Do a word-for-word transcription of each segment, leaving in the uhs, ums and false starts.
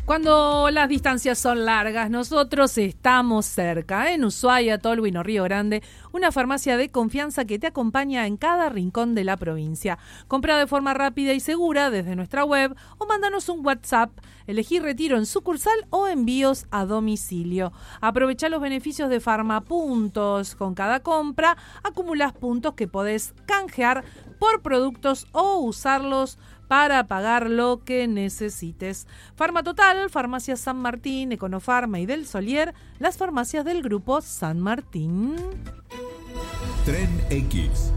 Cuando las distancias son largas, nosotros estamos cerca. En Ushuaia, Tolwyn o Río Grande, una farmacia de confianza que te acompaña en cada rincón de la provincia. Compra de forma rápida y segura desde nuestra web o mándanos un WhatsApp. Elegí retiro en sucursal o envíos a domicilio. Aprovecha los beneficios de Farmapuntos. Con cada compra acumulas puntos que podés canjear por productos o usarlos para pagar lo que necesites. Farmatotal, Farmacia San Martín, Econofarma y Del Solier, las farmacias del Grupo San Martín. Tren X.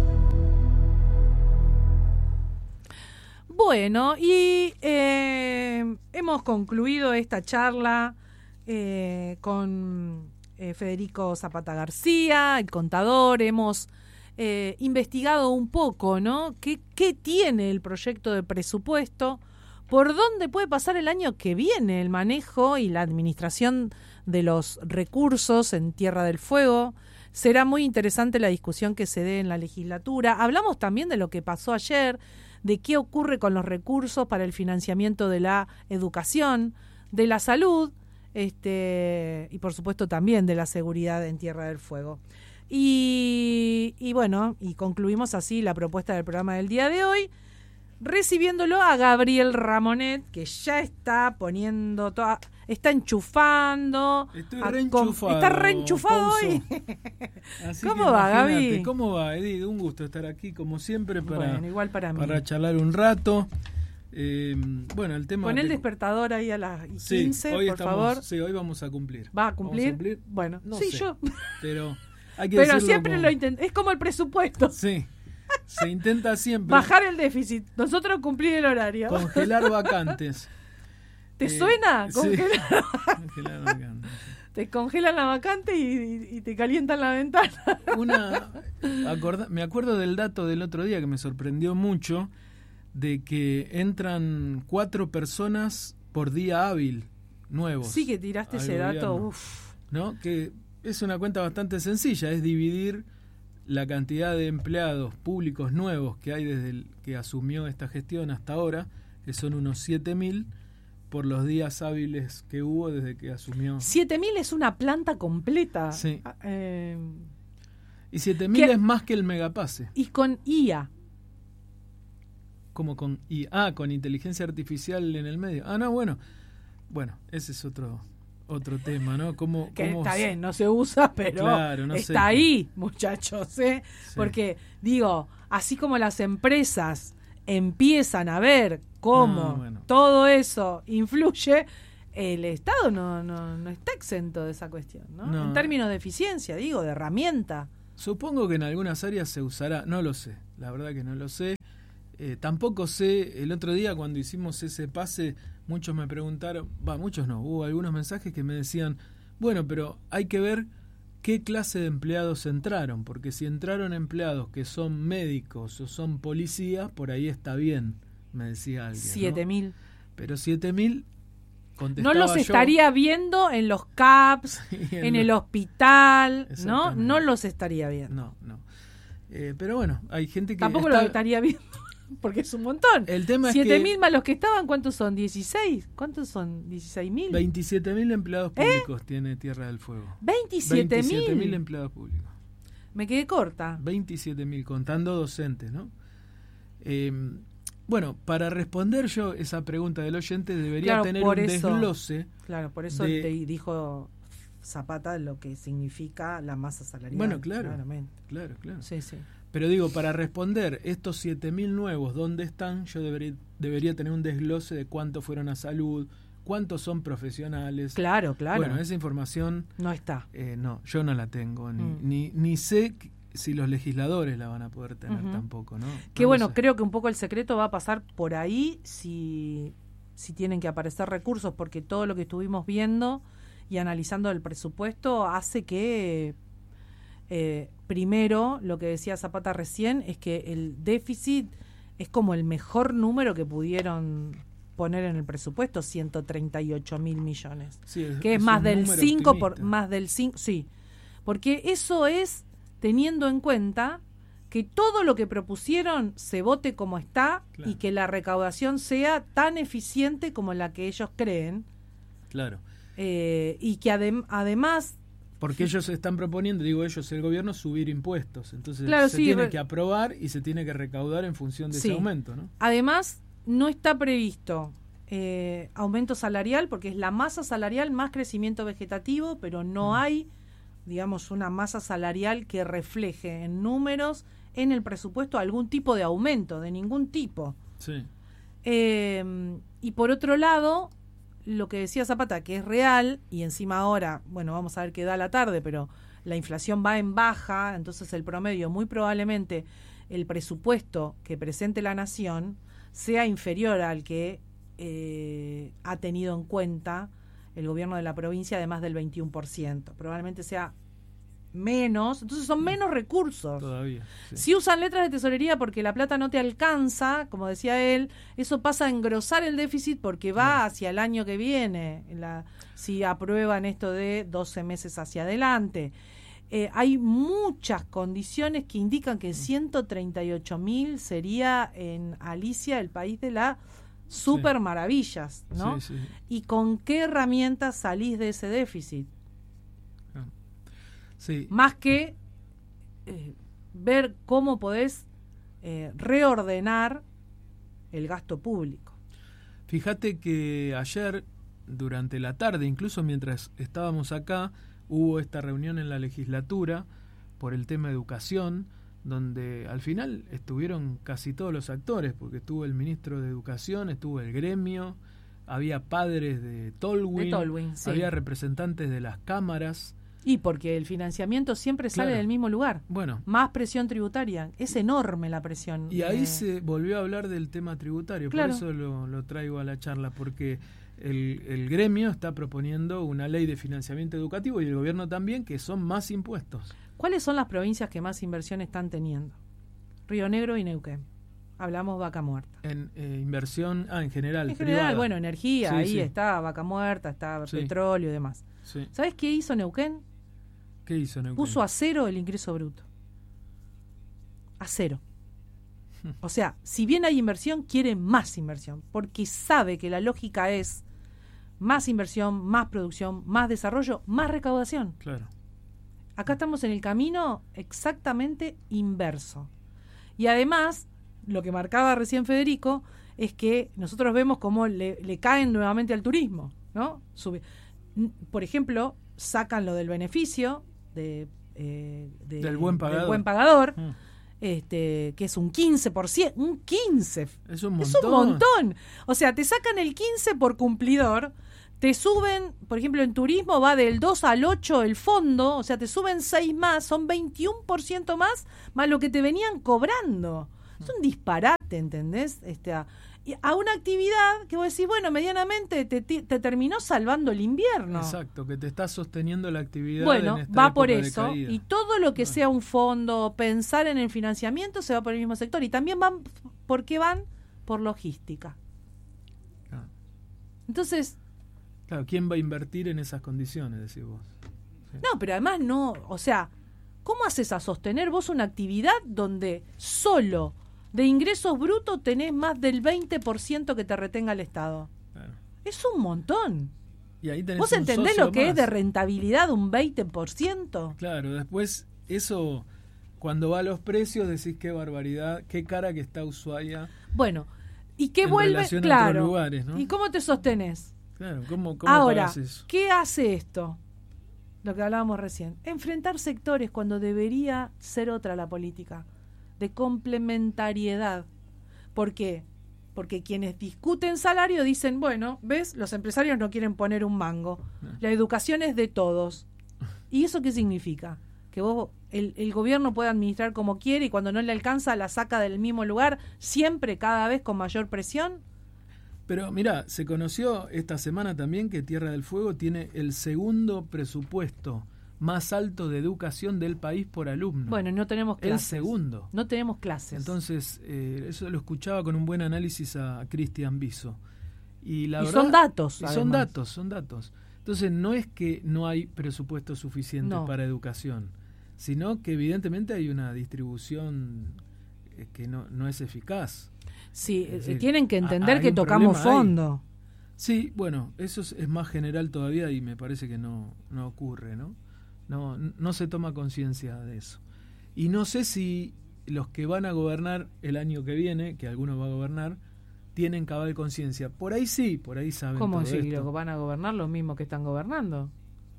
Bueno, y eh, hemos concluido esta charla eh, con eh, Federico Zapata García, el contador. Hemos Eh, investigado un poco, ¿no? ¿Qué, ¿Qué tiene el proyecto de presupuesto? ¿Por dónde puede pasar el año que viene el manejo y la administración de los recursos en Tierra del Fuego? Será muy interesante la discusión que se dé en la legislatura. Hablamos también de lo que pasó ayer, de qué ocurre con los recursos para el financiamiento de la educación, de la salud, este, y por supuesto también de la seguridad en Tierra del Fuego. Y, y bueno, y concluimos así la propuesta del programa del día de hoy, recibiéndolo a Gabriel Ramonet, que ya está poniendo toda, está enchufando. Estoy a, reenchufado. Está reenchufado hoy. ¿Cómo va, Gaby? ¿Cómo va, Edith? Un gusto estar aquí, como siempre, para, bueno, igual para, mí. para charlar un rato. Eh, bueno, el tema. Pon el de... despertador ahí a las sí, quince, hoy por estamos, favor. Sí, hoy vamos a cumplir. ¿Va a cumplir? ¿Vamos a cumplir? Bueno, no sí, sé, yo. Pero. Hay que Pero siempre como... lo intento. Es como el presupuesto. Sí. Se intenta siempre. Bajar el déficit. Nosotros cumplir el horario. Congelar vacantes. ¿Te eh, suena? Congelar. Sí. Congelar vacantes. Te congelan la vacante y, y, y te calientan la ventana. Una, acorda, me acuerdo del dato del otro día que me sorprendió mucho, de que entran cuatro personas por día hábil nuevos. Sí, que tiraste ese gobierno, dato. Uf. ¿no? Que es una cuenta bastante sencilla, es dividir la cantidad de empleados públicos nuevos que hay desde el que asumió esta gestión hasta ahora, que son unos siete mil, por los días hábiles que hubo desde que asumió. siete mil es una planta completa. Sí. Eh, y siete mil es más que el megapase. Y con I A. Como con I A, ah, con inteligencia artificial en el medio. Ah, no, bueno. Bueno, ese es otro... otro tema, ¿no? ¿Cómo, que cómo está se... bien, no se usa, pero claro, no está sé. ahí, muchachos, ¿eh? Sí. Porque, digo, así como las empresas empiezan a ver cómo ah, bueno. todo eso influye, el Estado no, no, no está exento de esa cuestión, ¿no? No. En términos de eficiencia, digo, de herramienta. Supongo que en algunas áreas se usará, no lo sé, la verdad que no lo sé. Eh, tampoco sé, el otro día cuando hicimos ese pase, muchos me preguntaron, va, muchos no, hubo algunos mensajes que me decían, bueno, pero hay que ver qué clase de empleados entraron, porque si entraron empleados que son médicos o son policías, por ahí está bien, me decía alguien. Siete ¿no? mil. Pero siete mil, contestaba no los yo, estaría viendo en los C A P S, sí, en, en el lo... hospital, ¿no? Exactamente. No los estaría viendo. No, no. Eh, pero bueno, hay gente que Tampoco está... los estaría viendo. Porque es un montón. El tema siete es mil que más los que estaban, ¿cuántos son? ¿dieciséis? ¿Cuántos son? ¿dieciséis mil? veintisiete mil empleados públicos ¿Eh? tiene Tierra del Fuego. ¿veintisiete mil? Empleados públicos. Me quedé corta. veintisiete mil, contando docentes, ¿no? Eh, bueno, para responder yo esa pregunta del oyente debería claro, tener un eso, desglose. Claro, por eso de... te dijo Zapata lo que significa la masa salarial. Bueno, claro. Claramente. Claro, claro. Sí, sí. Pero digo, para responder estos siete mil nuevos, ¿dónde están? Yo debería, debería tener un desglose de cuántos fueron a salud, cuántos son profesionales. Claro, claro. Bueno, esa información... No está. Eh, no, yo no la tengo, ni, mm. ni, ni sé si los legisladores la van a poder tener uh-huh. tampoco, ¿no? Que no bueno, creo que un poco el secreto va a pasar por ahí si, si tienen que aparecer recursos, porque todo lo que estuvimos viendo y analizando el presupuesto hace que... Eh, primero, lo que decía Zapata recién es que el déficit es como el mejor número que pudieron poner en el presupuesto, ciento treinta y ocho mil millones, sí, es, que es, es más del cinco optimista. por más del cinco, sí, porque eso es teniendo en cuenta que todo lo que propusieron se vote como está, claro, y que la recaudación sea tan eficiente como la que ellos creen. Claro. Eh, y que adem- además... Porque ellos están proponiendo, digo ellos, el gobierno, subir impuestos. Entonces claro, se sí, tiene re- que aprobar y se tiene que recaudar en función de sí. ese aumento, ¿no? Además, no está previsto eh, aumento salarial, porque es la masa salarial más crecimiento vegetativo, pero no mm. hay, digamos, una masa salarial que refleje en números en el presupuesto algún tipo de aumento, de ningún tipo. Sí. Eh, y por otro lado, lo que decía Zapata, que es real, y encima ahora, bueno, vamos a ver qué da la tarde, pero la inflación va en baja, entonces el promedio, muy probablemente el presupuesto que presente la Nación sea inferior al que eh, ha tenido en cuenta el gobierno de la provincia, de más del veintiuno por ciento. Probablemente sea menos, entonces son menos recursos. Todavía, sí. Si usan letras de tesorería porque la plata no te alcanza, como decía él, eso pasa a engrosar el déficit porque va sí. hacia el año que viene, la, si aprueban esto de doce meses hacia adelante. Eh, hay muchas condiciones que indican que ciento treinta y ocho mil sería en Alicia el país de las super maravillas, ¿no? Sí, sí. ¿Y con qué herramientas salís de ese déficit? Sí. Más que eh, ver cómo podés eh, reordenar el gasto público. Fíjate que ayer, durante la tarde, incluso mientras estábamos acá, hubo esta reunión en la legislatura por el tema de educación, donde al final estuvieron casi todos los actores, porque estuvo el ministro de Educación, estuvo el gremio, había padres de Tolwyn, de Tolwyn sí. había representantes de las cámaras. Y porque el financiamiento siempre sale Claro. del mismo lugar. Bueno. Más presión tributaria. Es enorme la presión. Y ahí eh... se volvió a hablar del tema tributario. Claro. Por eso lo, lo traigo a la charla, porque el, el gremio está proponiendo una ley de financiamiento educativo y el gobierno también, que son más impuestos. ¿Cuáles son las provincias que más inversión están teniendo? Río Negro y Neuquén. Hablamos Vaca Muerta. En eh, inversión, ah, en general. En general, privada. bueno, energía, Sí, ahí sí. está Vaca Muerta, está Sí. petróleo y demás. Sí. ¿Sabes qué hizo Neuquén? ¿Qué hizo Neuquén? Puso a cero el ingreso bruto. A cero. O sea, si bien hay inversión, quiere más inversión, porque sabe que la lógica es más inversión, más producción, más desarrollo, más recaudación. Claro. Acá estamos en el camino exactamente inverso. Y además, lo que marcaba recién Federico, es que nosotros vemos cómo le, le caen nuevamente al turismo, ¿no? Sube. Por ejemplo, sacan lo del beneficio de, eh, de, del buen pagador, del buen pagador mm. este, que es un quince por ciento, un quince. Es un montón. Es un montón. O sea, te sacan el quince por cumplidor, te suben, por ejemplo, en turismo va del dos al ocho el fondo, o sea, te suben seis más, son veintiuno por ciento más, más lo que te venían cobrando. Es un disparate, ¿entendés? Este, a, a una actividad que vos decís, bueno, medianamente te, te, te terminó salvando el invierno. Exacto, que te está sosteniendo la actividad. Bueno, en esta va por época de eso, caída. y todo lo que Bueno. sea un fondo, pensar en el financiamiento, se va por el mismo sector. Y también van, ¿por qué van? Por logística. Ah. Entonces... Claro, ¿quién va a invertir en esas condiciones, decís vos? Sí. No, pero además no, o sea, ¿cómo haces a sostener vos una actividad donde solo de ingresos brutos tenés más del veinte por ciento que te retenga el Estado? Claro. Es un montón. Y ahí tenés ¿Vos un entendés socio lo que más. es de rentabilidad un veinte por ciento? Claro, después eso, cuando va a los precios, decís qué barbaridad, qué cara que está Ushuaia. Bueno, ¿y qué en vuelve? relación a Claro. otros lugares, ¿no? ¿Y cómo te sostenés? Claro, ¿cómo, cómo Ahora, pagás eso? ¿qué hace esto? Lo que hablábamos recién. Enfrentar sectores cuando debería ser otra la política. De complementariedad. ¿Por qué? Porque quienes discuten salario dicen, bueno, ¿ves? Los empresarios no quieren poner un mango. La educación es de todos. ¿Y eso qué significa? Que vos, el, el gobierno puede administrar como quiere y cuando no le alcanza la saca del mismo lugar, siempre, cada vez con mayor presión. Pero mira, se conoció esta semana también que Tierra del Fuego tiene el segundo presupuesto más alto de educación del país por alumno. Bueno, no tenemos clases. El segundo. No tenemos clases. Entonces, eh, eso lo escuchaba con un buen análisis a Cristian Biso. Y, la y verdad, son datos. Y además. son datos, son datos. Entonces, no es que no hay presupuesto suficiente no. para educación. sino que evidentemente hay una distribución eh, que no, no es eficaz. Sí, Es decir, tienen que entender hay que un tocamos problema ahí. fondo. Sí, bueno, eso es, es más general todavía y me parece que no, no ocurre, ¿no? No, no se toma conciencia de eso. Y no sé si los que van a gobernar el año que viene, que algunos va a gobernar, tienen cabal conciencia. Por ahí sí, por ahí saben ¿Cómo todo decir esto. que van a gobernar los mismos que están gobernando?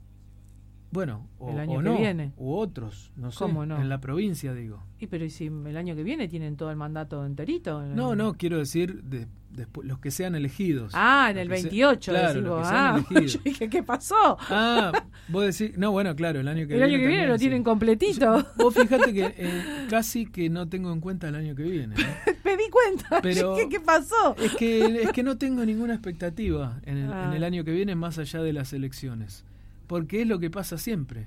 Bueno, o, El año o que no, viene. u otros, no sé, ¿Cómo no? en la provincia digo. Y pero ¿y si el año que viene tienen todo el mandato enterito? No, no, quiero decir de, despu- los que sean elegidos. Ah, en Los el que se- veintiocho, claro, decís los vos. que sean Ah, elegidos. yo dije, ¿qué pasó? Ah, vos decís, no, bueno, claro, el año que el viene. año que viene también, lo sí. tienen completito. Vos fíjate que eh, casi que no tengo en cuenta el año que viene. ¿no? Me di cuenta. Pero- ¿Qué, ¿Qué pasó? Es que es que no tengo ninguna expectativa en el, Ah. en el año que viene más allá de las elecciones. Porque es lo que pasa siempre.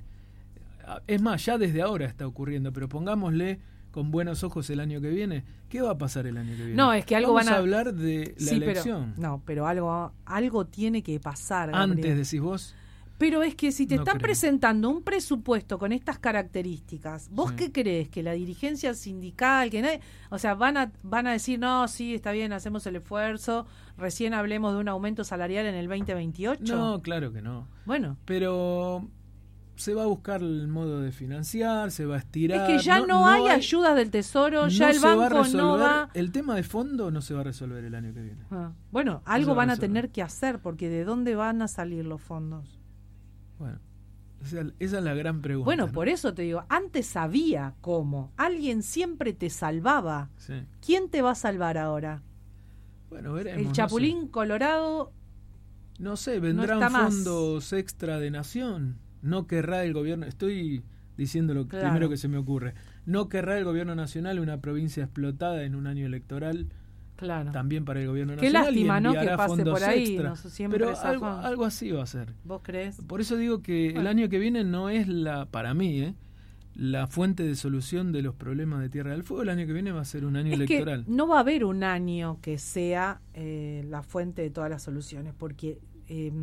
Es más, ya desde ahora está ocurriendo, pero pongámosle con buenos ojos el año que viene. ¿Qué va a pasar el año que viene? No, es que algo Vamos van a- hablar de la Sí, pero, elección. no, pero algo, algo tiene que pasar, Gabriel. Antes decís vos. Pero es que si te No están creo. presentando un presupuesto con estas características, ¿vos Sí. qué crees? ¿Que la dirigencia sindical, que nadie, o sea, van a, van a decir, no, sí, está bien, hacemos el esfuerzo, recién hablemos de un aumento salarial en el veinte veintiocho? No, claro que no. Bueno, Pero se va a buscar el modo de financiar, se va a estirar. es que ya no, hay, ayudas del Tesoro, ya el se va a banco no resolver- va... El tema de fondo no se va a resolver el año que viene. Ah, bueno, algo va a van a resolver. tener que hacer, porque ¿de dónde van a salir los fondos? Bueno, esa, esa es la gran pregunta. Bueno, ¿no? por eso te digo, antes sabía cómo. Alguien siempre te salvaba. Sí. ¿Quién te va a salvar ahora? Bueno, veremos. El no Chapulín sé. Colorado. No sé, no vendrán está más. fondos extra de nación. No querrá el gobierno. Estoy diciendo lo Claro. primero que se me ocurre. No querrá el gobierno nacional una provincia explotada en un año electoral. Claro. También para el gobierno Qué nacional. lástima, y ¿no? Que enviará pase fondos por ahí, extra. no sé, siempre Pero esa algo, forma. algo así va a ser. ¿Vos crees? Por eso digo que el Bueno. año que viene no es la, para mí, ¿eh? la fuente de solución de los problemas de Tierra del Fuego. El año que viene va a ser un año Es electoral. que no va a haber un año que sea eh, la fuente de todas las soluciones, porque eh,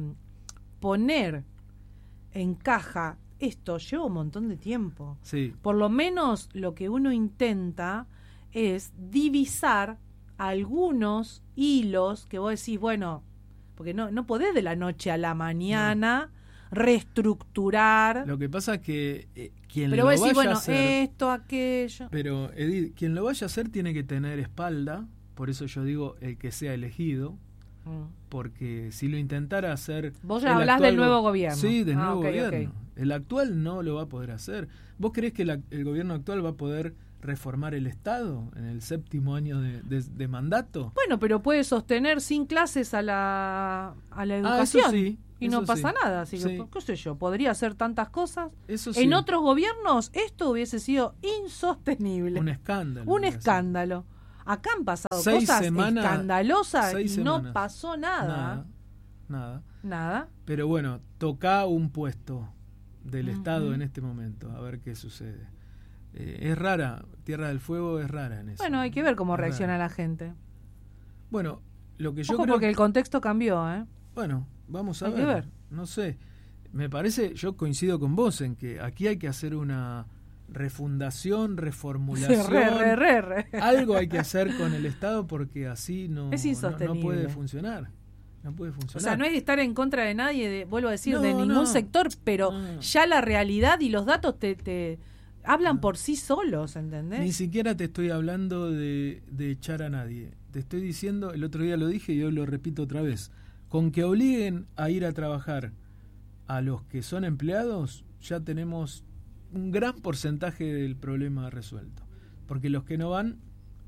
poner en caja esto lleva un montón de tiempo. Sí, Por lo menos lo que uno intenta es divisar algunos hilos que vos decís, bueno, porque no, no podés de la noche a la mañana reestructurar, lo que pasa es que eh, quien pero lo vos vaya decís, bueno, a hacer, esto, aquello. pero Edith, quien lo vaya a hacer tiene que tener espalda, por eso yo digo el que sea elegido, Mm. porque si lo intentara hacer... Vos ya el hablás actual del go- nuevo gobierno. Sí, del Ah, nuevo ok, gobierno. ok. El actual no lo va a poder hacer. ¿Vos creés que la- el gobierno actual va a poder reformar el Estado en el séptimo año de, de- de mandato? Bueno, pero puede sostener sin clases a la, a la Ah, educación. eso sí, Y no eso pasa sí. nada, así que, Sí. qué sé yo, podría hacer tantas cosas. Eso En sí, otros gobiernos esto hubiese sido insostenible. un escándalo. Un hubiera sido. escándalo. Acá han pasado Seis cosas semanas- escandalosas seis y no semanas. pasó nada. Nada, nada. Nada. Pero bueno, toca un puesto del Ujú. Estado en este momento, a ver qué sucede. Eh, es rara, Tierra del Fuego es rara en eso. Bueno, hay que ver cómo Es reacciona rara. la gente. Bueno, lo que yo Ojo creo porque el contexto cambió, ¿eh? Bueno, vamos a Hay que ver. ver. No sé. Me parece, yo coincido con vos en que aquí hay que hacer una refundación, reformulación. Re, re, re, re. Algo hay que hacer con el Estado porque así no, Es no, insostenible. no puede funcionar. No puede O funcionar. sea, no es estar en contra de nadie, de, vuelvo a decir, No, de ningún no. sector, pero No. ya la realidad y los datos te, te hablan No. por sí solos, ¿entendés? Ni siquiera te estoy hablando de, de echar a nadie. Te estoy diciendo, el otro día lo dije y hoy lo repito otra vez. Con que obliguen a ir a trabajar a los que son empleados, ya tenemos un gran porcentaje del problema resuelto. Porque los que no van,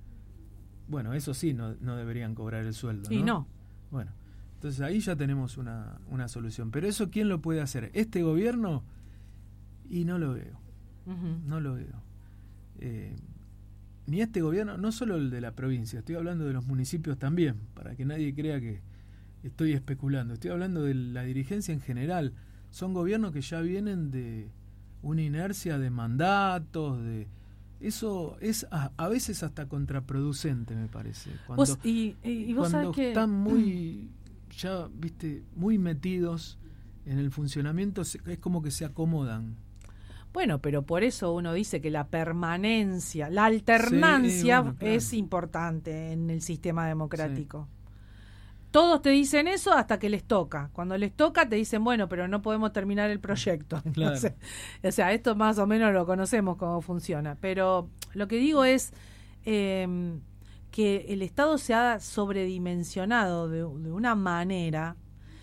bueno, eso sí, no, no deberían cobrar el sueldo. Y ¿no? no. Bueno, entonces ahí ya tenemos una, una solución. Pero eso, ¿quién lo puede hacer? ¿Este gobierno? Y no lo veo. Ujú. No lo veo. Eh, ni este gobierno, no solo el de la provincia, estoy hablando de los municipios también, para que nadie crea que estoy especulando. Estoy hablando de la dirigencia en general. Son gobiernos que ya vienen de una inercia de mandatos, de eso es a, a veces hasta contraproducente, me parece. Cuando, Vos- y, y, y vos cuando sabés que están muy, ya, viste, muy metidos en el funcionamiento, se- es como que se acomodan. Bueno, pero por eso uno dice que la permanencia, la alternancia sí, bueno, claro. es importante en el sistema democrático. Sí. Todos te dicen eso hasta que les toca. Cuando les toca te dicen, bueno, pero no podemos terminar el proyecto. Claro. Entonces, o sea, esto más o menos lo conocemos cómo funciona. Pero lo que digo es eh, que el Estado se ha sobredimensionado de, de una manera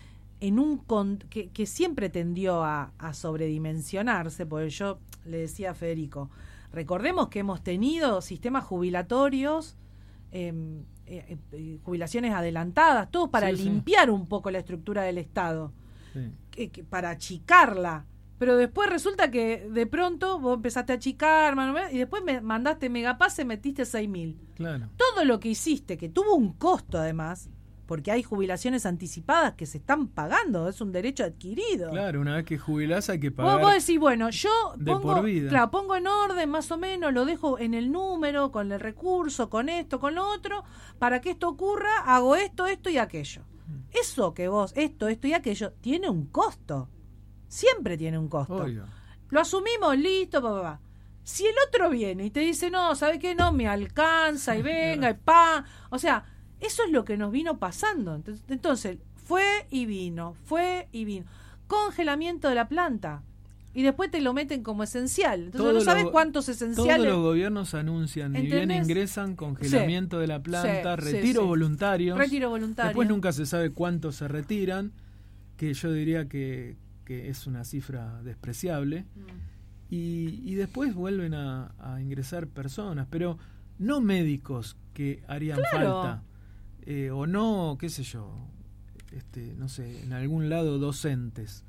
en un con, que, que siempre tendió a, a sobredimensionarse, porque yo le decía a Federico, recordemos que hemos tenido sistemas jubilatorios, eh, eh, eh, jubilaciones adelantadas, todo para sí, limpiar sí. un poco la estructura del Estado, sí. que, que, para achicarla, pero después resulta que de pronto vos empezaste a achicar y después me mandaste Megapase, metiste seis mil. Claro. Todo lo que hiciste, que tuvo un costo además, porque hay jubilaciones anticipadas que se están pagando, es un derecho adquirido. Claro, una vez que jubilás hay que pagar. Vos, vos decís, bueno, yo de pongo, por vida. Claro, pongo en orden más o menos, lo dejo en el número, con el recurso, con esto, con lo otro, para que esto ocurra, hago esto, esto y aquello. Mm. Eso que vos, esto, esto y aquello, tiene un costo. Siempre tiene un costo. Obvio. Lo asumimos, listo, papá. Pa, pa. Si el otro viene y te dice, no, ¿sabe qué? No me alcanza, y venga, y pa. O sea, eso es lo que nos vino pasando. Entonces, entonces, fue y vino, fue y vino. Congelamiento de la planta. Y después te lo meten como esencial. Entonces Todo no sabes lo, cuántos esenciales. Todos los gobiernos anuncian, ni bien ingresan, congelamiento sí, de la planta, sí, retiro sí, sí. voluntario. Retiro voluntario. Después nunca se sabe cuántos se retiran, que yo diría que, que es una cifra despreciable. Mm. Y, y después vuelven a, a ingresar personas, pero no médicos que harían claro. falta. Eh, o no, qué sé yo, este, no sé, en algún lado docentes,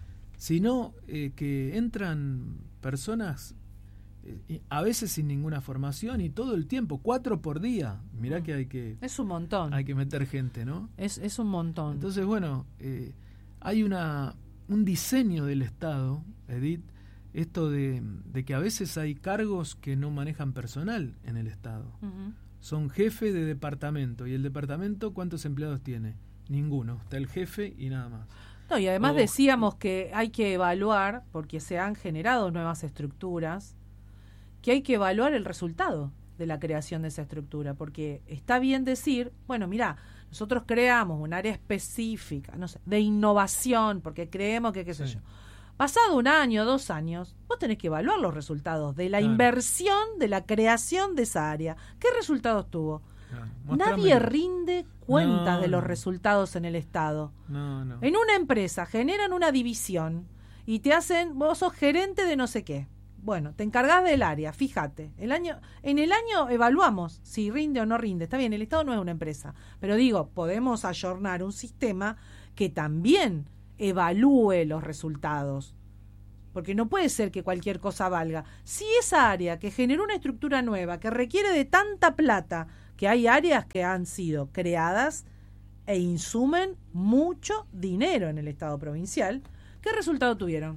sino eh, que entran personas eh, a veces sin ninguna formación y todo el tiempo, cuatro por día. Mirá mm. que hay que es un montón, hay que meter gente, ¿no? Es es un montón. Entonces, bueno, eh, hay una un diseño del Estado, Edith, esto de, de que a veces hay cargos que no manejan personal en el Estado. Uh-huh. Son jefe de departamento. ¿Y el departamento cuántos empleados tiene? Ninguno. Está el jefe y nada más. No, y además o, decíamos que hay que evaluar, porque se han generado nuevas estructuras, que hay que evaluar el resultado de la creación de esa estructura. Porque está bien decir, bueno, mirá, nosotros creamos un área específica, no sé, de innovación, porque creemos que, qué sé sí. yo. Pasado un año, dos años, vos tenés que evaluar los resultados de la claro. inversión, de la creación de esa área. ¿Qué resultados tuvo? Claro. Nadie rinde cuenta no, de los no. resultados en el Estado. No, no. En una empresa generan una división y te hacen, vos sos gerente de no sé qué. Bueno, te encargás del área, fíjate. El año, en el año evaluamos si rinde o no rinde. Está bien, el Estado no es una empresa. Pero digo, podemos ayornar un sistema que también evalúe los resultados, porque no puede ser que cualquier cosa valga. Si esa área que generó una estructura nueva, que requiere de tanta plata, que hay áreas que han sido creadas e insumen mucho dinero en el Estado provincial, ¿qué resultado tuvieron?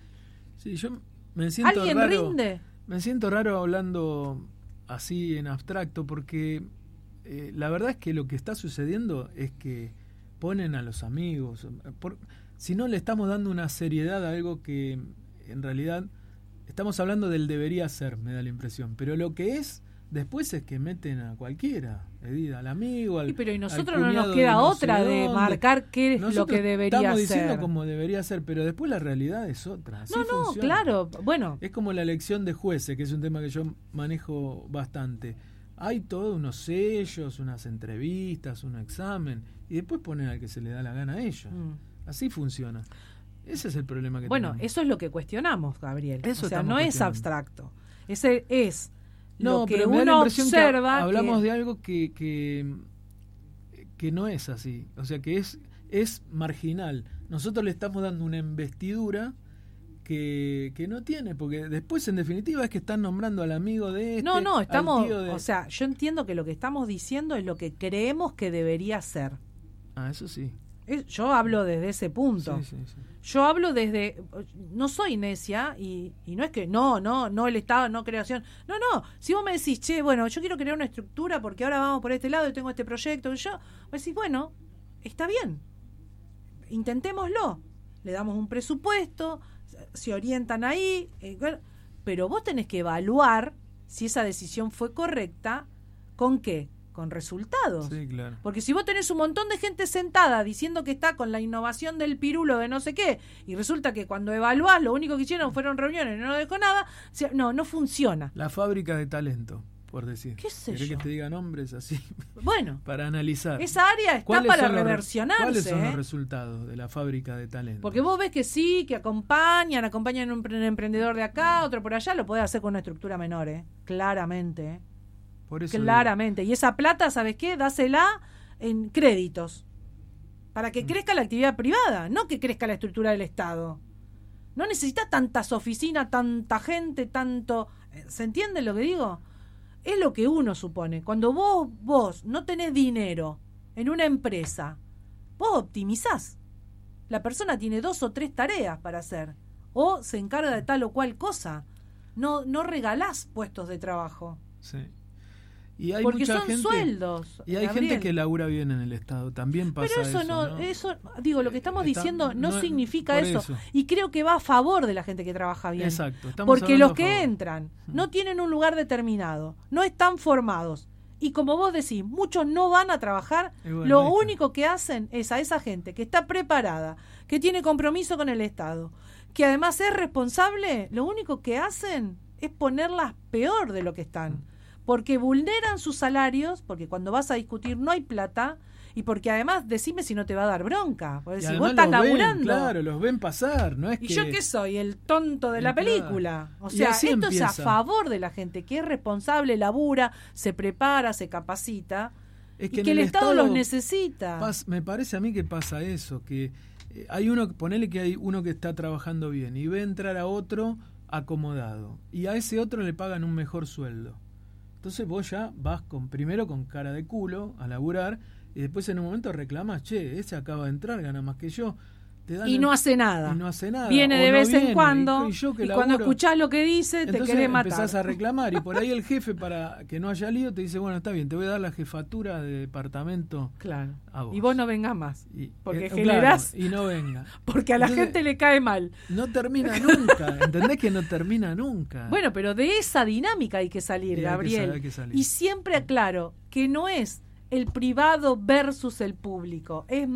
Sí, yo me siento ¿Alguien raro, rinde? Me siento raro hablando así en abstracto, porque eh, la verdad es que lo que está sucediendo es que ponen a los amigos, por, si no le estamos dando una seriedad a algo que en realidad estamos hablando del debería ser, me da la impresión, pero lo que es después es que meten a cualquiera, Edith, al amigo, al, sí, pero y nosotros al no nos cuñado queda de no otra sé de dónde. marcar qué es Nosotros lo que debería estamos ser. Estamos diciendo como debería ser, pero después la realidad es otra. Así no, no, funciona. claro, bueno. Es como la elección de jueces, que es un tema que yo manejo bastante. Hay todos unos sellos, unas entrevistas, un examen, y después ponen al que se le da la gana a ellos. Mm. Así funciona. Ese es el problema que bueno, tenemos. Bueno, eso es lo que cuestionamos, Gabriel. Eso o sea, no es abstracto. Ese es no, lo que pero me uno da la impresión observa. Que hablamos que... de algo que, que, que no es así. O sea, que es, es marginal. Nosotros le estamos dando una investidura que, que no tiene, porque después en definitiva es que están nombrando al amigo de este. No, no, estamos, al tío de... o sea, yo entiendo que lo que estamos diciendo es lo que creemos que debería ser. Ah, eso sí. Es, yo hablo desde ese punto. Sí, sí, sí. Yo hablo desde, no soy necia y, y no es que no, no, no el Estado, no creación. No, no, si vos me decís, che, bueno, yo quiero crear una estructura porque ahora vamos por este lado y tengo este proyecto, yo, vos decís, bueno, está bien, intentémoslo. Le damos un presupuesto, se orientan ahí, eh, pero vos tenés que evaluar si esa decisión fue correcta, ¿con qué? Con resultados. Sí, claro. Porque si vos tenés un montón de gente sentada diciendo que está con la innovación del pirulo de no sé qué, y resulta que cuando evaluás lo único que hicieron fueron reuniones y no dejó nada, no, no funciona. La fábrica de talento, por decir. ¿Qué sé ¿Querés yo? que te diga nombres así? Bueno, para analizar. esa área está para reversionarse. Los, ¿Cuáles son ¿eh? los resultados de la fábrica de talento? Porque vos ves que sí, que acompañan, acompañan a un emprendedor de acá, otro por allá, lo podés hacer con una estructura menor, ¿eh? Claramente, ¿eh? Por eso Claramente. Digo. Y esa plata, ¿sabes qué? Dásela en créditos. Para que mm. crezca la actividad privada, no que crezca la estructura del Estado. No necesitas tantas oficinas, tanta gente, tanto... ¿Se entiende lo que digo? Es lo que uno supone. Cuando vos, vos no tenés dinero en una empresa, vos optimizás. La persona tiene dos o tres tareas para hacer. O se encarga de tal o cual cosa. No, no regalás puestos de trabajo. Sí. Y hay porque mucha son gente, sueldos. Y hay Gabriel. gente que labura bien en el Estado, también pasa Pero eso, eso no, ¿no? eso, digo, lo que estamos Está, diciendo no, no significa eso. eso. Y creo que va a favor de la gente que trabaja bien. Exacto. Porque los que entran no tienen un lugar determinado, no están formados. Y como vos decís, muchos no van a trabajar, bueno, lo único que hacen es a esa gente que está preparada, que tiene compromiso con el Estado, que además es responsable, lo único que hacen es ponerlas peor de lo que están. Porque vulneran sus salarios, porque cuando vas a discutir no hay plata, y porque además decime si no te va a dar bronca. Porque si vos estás laburando. Ven, claro, los ven pasar, no es ¿Y que... yo qué soy? El tonto de la claro. película. O sea, esto empieza. es a favor de la gente que es responsable, labura, se prepara, se capacita, es que y que el, el Estado, Estado los necesita. Pas, me parece a mí que pasa eso, que eh, hay uno, ponele que hay uno que está trabajando bien y ve entrar a otro acomodado, y a ese otro le pagan un mejor sueldo. Entonces vos ya vas con primero con cara de culo a laburar y después en un momento reclamas, che, ese acaba de entrar, gana más que yo. Te dan y el, no hace nada. Y no hace nada. Viene de no vez viene, en cuando. Y, y, yo que y laburo, cuando escuchás lo que dice, te querés matar. Empezás a reclamar y por ahí el jefe, para que no haya lío, te dice, bueno, está bien, te voy a dar la jefatura de departamento claro. a vos. Y vos no vengas más. Y, porque eh, generás... Claro, y no venga. Porque a la Entonces, gente le cae mal. No termina nunca. ¿Entendés que no termina nunca? Bueno, pero de esa dinámica hay que salir, y Gabriel. Hay que, hay que salir. Y siempre aclaro que no es el privado versus el público, es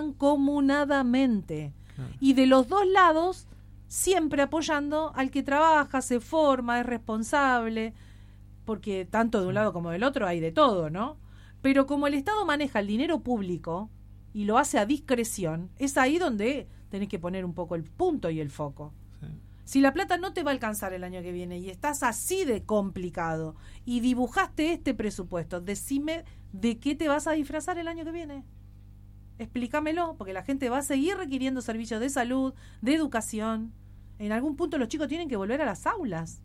mancomunadamente. Claro. Y de los dos lados, siempre apoyando al que trabaja, se forma, es responsable, porque tanto de un lado como del otro hay de todo, ¿no? Pero como el Estado maneja el dinero público y lo hace a discreción, es ahí donde tenés que poner un poco el punto y el foco. Sí. Si la plata no te va a alcanzar el año que viene y estás así de complicado y dibujaste este presupuesto, decime de qué te vas a disfrazar el año que viene. Explícamelo, porque la gente va a seguir requiriendo servicios de salud, de educación. En algún punto los chicos tienen que volver a las aulas.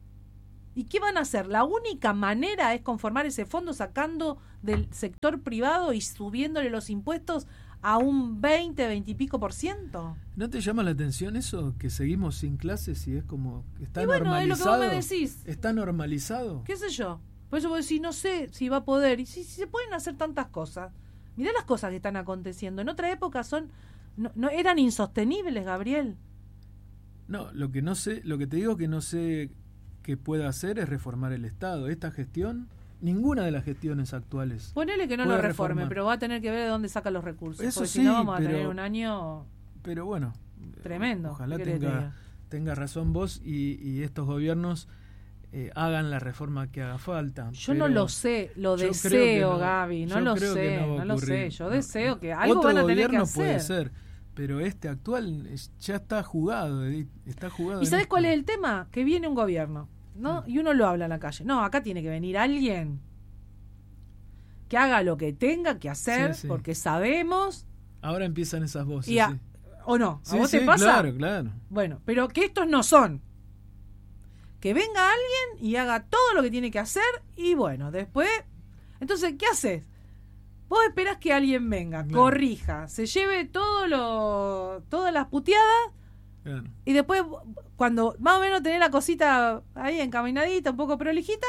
¿Y qué van a hacer? La única manera es conformar ese fondo sacando del sector privado y subiéndole los impuestos a un veinte, veinte y pico por ciento. ¿No te llama la atención eso? Que seguimos sin clases y es como que está y bueno, normalizado. Es lo que vos me decís. ¿Está normalizado? ¿Qué sé yo? Por eso vos decís, no sé si va a poder. Y si, si se pueden hacer tantas cosas. Mirá las cosas que están aconteciendo. En otra época son no, no eran insostenibles, Gabriel. No, lo que no sé, lo que te digo que no sé que pueda hacer es reformar el Estado. Esta gestión, ninguna de las gestiones actuales. Ponele que no lo reforme, reformar. Pero va a tener que ver de dónde saca los recursos. Eso porque sí, si no vamos pero, a tener un año. Pero bueno, tremendo. Ojalá tenga, tenga razón vos y, y estos gobiernos. Eh, hagan la reforma que haga falta. Yo no lo sé, lo deseo, no, Gaby, no lo sé, no, no lo sé. Yo deseo que algo Otro van a tener que hacer. Puede ser, pero este actual es, ya está jugado, está jugado. ¿Y sabes cuál es el tema? Que viene un gobierno, ¿no? Sí. Y uno lo habla en la calle. No, acá tiene que venir alguien que haga lo que tenga que hacer, sí, sí. Porque sabemos. Ahora empiezan esas voces. Y a, sí. ¿O no? ¿A sí, vos sí, te pasa? Claro, claro. Bueno, pero que estos no son. Que venga alguien y haga todo lo que tiene que hacer y bueno, después... Entonces, ¿qué haces? Vos esperás que alguien venga, claro. Corrija, se lleve todo lo, todas las puteadas, claro. Y después, cuando más o menos tenés la cosita ahí encaminadita, un poco prolijita,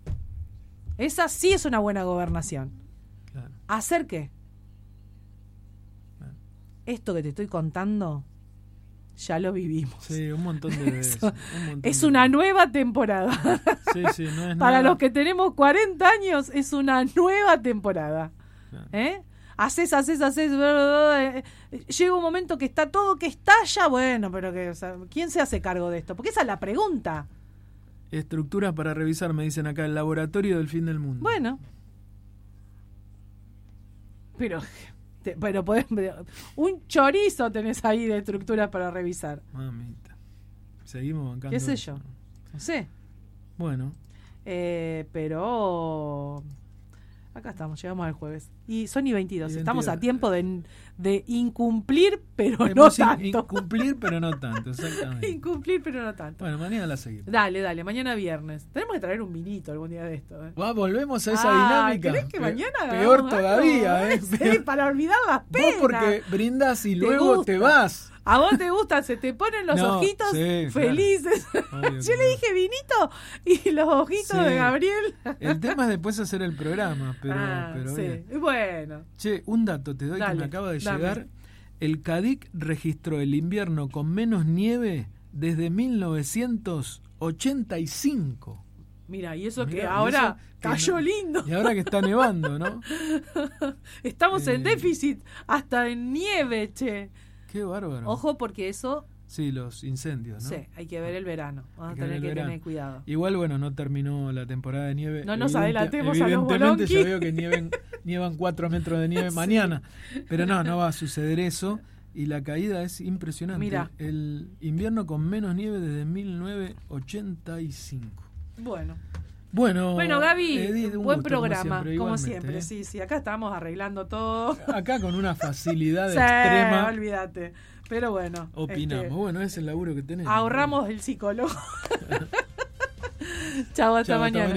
esa sí es una buena gobernación. Claro. ¿Hacer qué? Claro. Esto que te estoy contando ya lo vivimos. Sí, un montón de veces. Eso, un montón es de una veces. nueva temporada. Sí, sí, no es Para nada. los que tenemos cuarenta años, es una nueva temporada. Claro. ¿Eh? Haces, haces, haces. Bla, bla, bla, eh, llega un momento que está todo que estalla. Bueno, pero que, o sea, ¿quién se hace cargo de esto? Porque esa es la pregunta. Estructuras para revisar, me dicen acá, el laboratorio del fin del mundo. Bueno. Pero, te, pero podés, un chorizo tenés ahí de estructuras para revisar. Mamita. Seguimos bancando. ¿Qué sé eso. yo? No sé. Bueno. Eh, pero acá estamos, llegamos al jueves. Y son y veintidós. Y Estamos a veintidós. tiempo de, de incumplir, pero no Hemos in- tanto. Incumplir, pero no tanto, exactamente. Incumplir, pero no tanto. Bueno, mañana la seguimos. Dale, dale, mañana viernes. Tenemos que traer un vinito algún día de esto. ¿eh? Va, volvemos a esa Ah, dinámica. ¿querés que Pe- mañana Peor hagamos todavía, algo? ¿eh? Sí, Peor. para olvidar las Vos penas. porque brindás y Te luego gusta. te vas. ¿A vos te gusta? Se te ponen los No, ojitos sí, felices. Obvio Yo que le no. dije vinito y los ojitos Sí. de Gabriel. El tema es después hacer el programa, pero, ah, pero sí. bien. Bueno. Che, un dato te doy Dale, que me acaba de dame. llegar. El CADIC registró el invierno con menos nieve desde mil novecientos ochenta y cinco. Mira, y eso Mirá, que y ahora eso que cayó no- lindo. Y ahora que está nevando, ¿no? Estamos en Eh. déficit hasta en nieve, che. Qué bárbaro. Ojo, porque eso, Sí, los incendios, ¿no? sí, hay que ver el verano. Vamos Hay a que ver tener el que verano. tener cuidado. Igual, bueno, no terminó la temporada de nieve. No nos Evidente- adelantemos a los Evidentemente bolonqui. yo veo que nieven, nievan cuatro metros de nieve Sí. mañana. Pero no, no va a suceder eso. Y la caída es impresionante. Mirá. El invierno con menos nieve desde mil novecientos ochenta y cinco. Bueno. Bueno, Bueno, Gaby, Edith, un buen gusto, programa, como siempre. como igualmente, siempre. ¿eh? Sí, sí, acá estamos arreglando todo. Acá con una facilidad Sí, extrema olvídate. Pero bueno. opinamos. este, Bueno, ese es el laburo que tenemos. ahorramos el psicólogo. Chao, hasta Chao, hasta mañana.